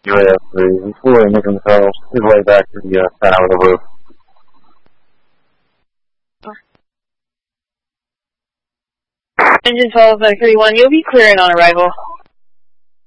UAS-3. He's fully making his way back to the center of the roof. Engine 12, 31, you'll be clearing on arrival.